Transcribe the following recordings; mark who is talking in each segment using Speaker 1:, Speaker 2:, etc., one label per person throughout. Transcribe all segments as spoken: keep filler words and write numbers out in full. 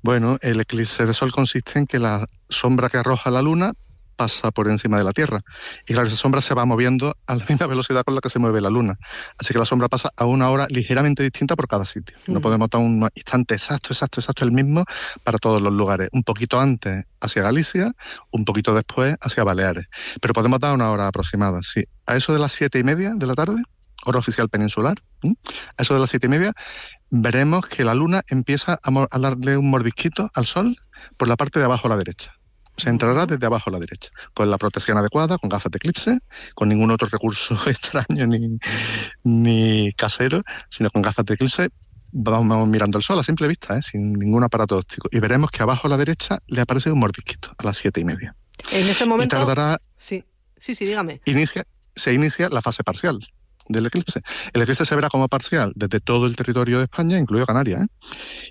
Speaker 1: Bueno, el eclipse de sol consiste en que la sombra que arroja la luna pasa por encima de la Tierra. Y claro, esa sombra se va moviendo a la misma velocidad con la que se mueve la luna. Así que la sombra pasa a una hora ligeramente distinta por cada sitio. No
Speaker 2: Uh-huh.
Speaker 1: podemos dar un instante exacto, exacto, exacto, el mismo para todos los lugares. Un poquito antes hacia Galicia, un poquito después hacia Baleares. Pero podemos dar una hora aproximada, sí. A eso de las siete y media de la tarde, hora oficial peninsular, ¿sí? A eso de las siete y media, veremos que la luna empieza a, a darle un mordisquito al sol por la parte de abajo a la derecha. O sea, entrará desde abajo a la derecha, con la protección adecuada, con gafas de eclipse, con ningún otro recurso extraño ni, ni casero, sino con gafas de eclipse. Vamos mirando el sol a simple vista, ¿eh? Sin ningún aparato óptico. Y veremos que abajo a la derecha le aparece un mordisquito a las siete y media.
Speaker 2: En ese momento...
Speaker 1: Y tardará...
Speaker 2: Sí, sí, sí, dígame.
Speaker 1: Inicia, se inicia la fase parcial del eclipse. El eclipse se verá como parcial desde todo el territorio de España, incluido Canarias, ¿eh?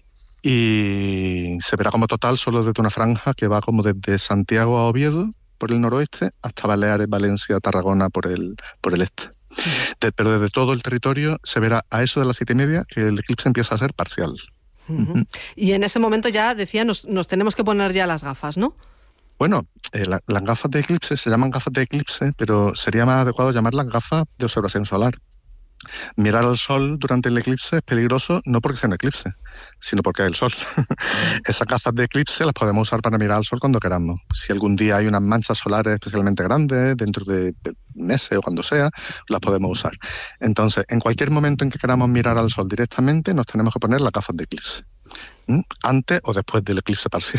Speaker 1: Y se verá como total solo desde una franja que va como desde Santiago a Oviedo por el noroeste hasta Baleares, Valencia, Tarragona por el, por el este. De, pero desde todo el territorio se verá a eso de las siete y media que el eclipse empieza a ser parcial.
Speaker 2: Uh-huh. Uh-huh. Y en ese momento ya, decía, nos, nos tenemos que poner ya las gafas, ¿no?
Speaker 1: Bueno, eh, la, las gafas de eclipse se llaman gafas de eclipse, pero sería más adecuado llamarlas gafas de observación solar. Mirar al sol durante el eclipse es peligroso no porque sea un eclipse, sino porque hay el sol. Esas gafas de eclipse las podemos usar para mirar al sol cuando queramos. Si algún día hay unas manchas solares especialmente grandes, dentro de meses o cuando sea, las podemos usar. Entonces, en cualquier momento en que queramos mirar al sol directamente, nos tenemos que poner las gafas de eclipse. ¿Mm? Antes o después del eclipse parcial,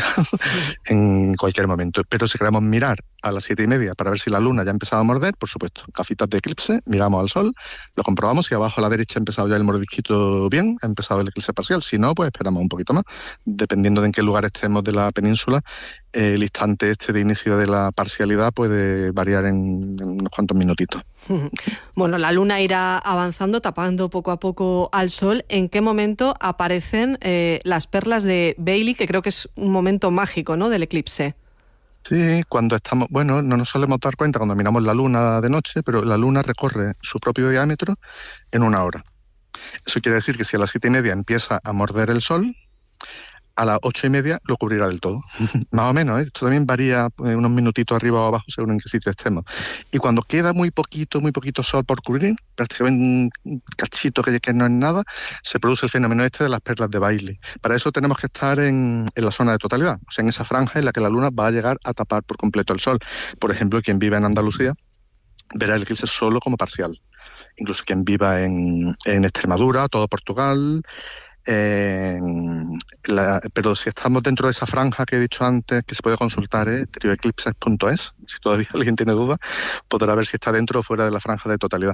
Speaker 1: en cualquier momento. Pero si queremos mirar a las siete y media para ver si la luna ya ha empezado a morder, por supuesto, gafitas de eclipse, miramos al sol, lo comprobamos, si abajo a la derecha ha empezado ya el mordisquito bien, ha empezado el eclipse parcial, si no, pues esperamos un poquito más. Dependiendo de en qué lugar estemos de la península, eh, el instante este de inicio de la parcialidad puede variar en, en unos cuantos minutitos.
Speaker 2: Bueno, la luna irá avanzando, tapando poco a poco al sol. ¿En qué momento aparecen eh, las perlas de Bailey, que creo que es un momento mágico, ¿no?, del eclipse?
Speaker 1: Sí, cuando estamos, bueno, no nos solemos dar cuenta cuando miramos la luna de noche, pero la luna recorre su propio diámetro en una hora. Eso quiere decir que si a las siete y media empieza a morder el sol, a las ocho y media lo cubrirá del todo. Más o menos, ¿eh? Esto también varía eh, unos minutitos arriba o abajo según en qué sitio estemos. Y cuando queda muy poquito, muy poquito sol por cubrir, prácticamente un cachito que, que no es nada, se produce el fenómeno este de las perlas de Bailey. Para eso tenemos que estar en, en la zona de totalidad, o sea, en esa franja en la que la luna va a llegar a tapar por completo el sol. Por ejemplo, quien vive en Andalucía verá el eclipse solo como parcial. Incluso quien viva en, en Extremadura, todo Portugal... Eh, la, pero si estamos dentro de esa franja que he dicho antes, que se puede consultar, ¿eh? trioeclipses punto es, si todavía alguien tiene duda, podrá ver si está dentro o fuera de la franja de totalidad.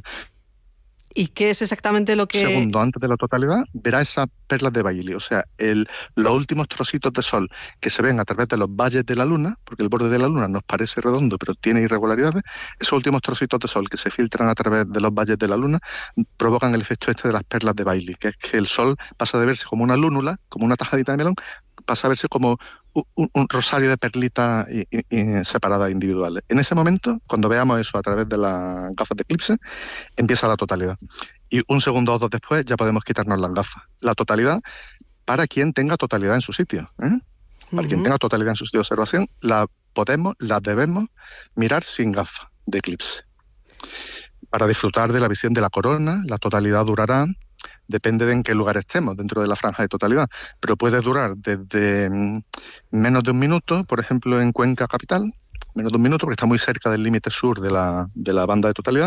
Speaker 2: ¿Y qué es exactamente lo que...?
Speaker 1: Segundo, antes de la totalidad, verá esas perlas de Bailey, o sea, el, los últimos trocitos de sol que se ven a través de los valles de la luna, porque el borde de la luna nos parece redondo, pero tiene irregularidades, esos últimos trocitos de sol que se filtran a través de los valles de la luna provocan el efecto este de las perlas de Bailey, que es que el sol pasa de verse como una lúnula, como una tajadita de melón, pasa a verse como un, un rosario de perlitas y, y, y separadas individuales. En ese momento, cuando veamos eso a través de las gafas de eclipse, empieza la totalidad. Y un segundo o dos después ya podemos quitarnos las gafas. La totalidad, para quien tenga totalidad en su sitio, ¿eh? Para uh-huh. quien tenga totalidad en su sitio de observación, la podemos, la debemos mirar sin gafas de eclipse. Para disfrutar de la visión de la corona, la totalidad durará, depende de en qué lugar estemos dentro de la franja de totalidad, pero puede durar desde menos de un minuto, por ejemplo en Cuenca capital, menos de un minuto, porque está muy cerca del límite sur de la, de la banda de totalidad,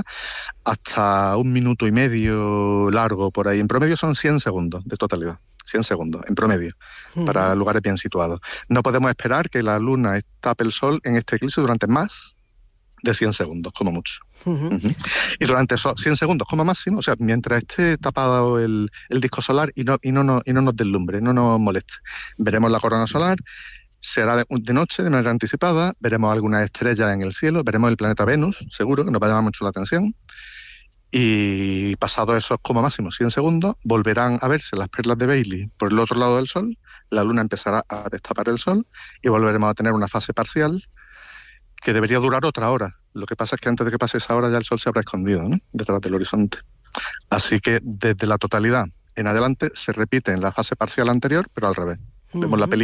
Speaker 1: hasta un minuto y medio largo por ahí. En promedio son cien segundos de totalidad, cien segundos en promedio, uh-huh. para lugares bien situados. No podemos esperar que la luna tape el sol en este eclipse durante más de cien segundos, como mucho. Uh-huh. Uh-huh. Y durante esos cien segundos, como máximo, o sea, mientras esté tapado el, el disco solar y no, y, no, no, y no nos deslumbre, no nos moleste, veremos la corona solar, será de, de noche, de manera anticipada, veremos algunas estrellas en el cielo, veremos el planeta Venus, seguro, que nos va a llamar mucho la atención, y pasados esos como máximo cien segundos, volverán a verse las perlas de Bailey por el otro lado del sol, la luna empezará a destapar el sol y volveremos a tener una fase parcial que debería durar otra hora. Lo que pasa es que antes de que pase esa hora ya el sol se habrá escondido, ¿no?, detrás del horizonte. Así que desde la totalidad en adelante se repite en la fase parcial anterior, pero al revés. Uh-huh. Vemos la película